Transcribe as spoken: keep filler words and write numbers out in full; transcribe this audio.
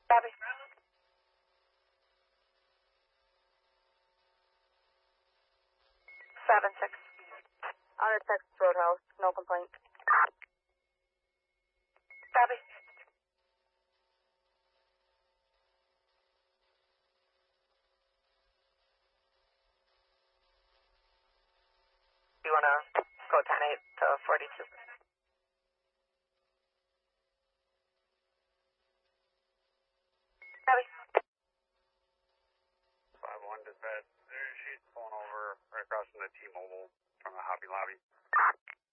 Copy. Seven six. On a Texas Roadhouse, no complaint. Copy. You want to go ten eight to forty-two? Copy. five one dispatch. There she's pulling over right across from the T-Mobile from the Hobby Lobby.